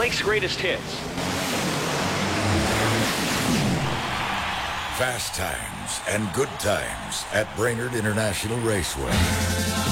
Lake's greatest hits. Fast times and good times at Brainerd International Raceway.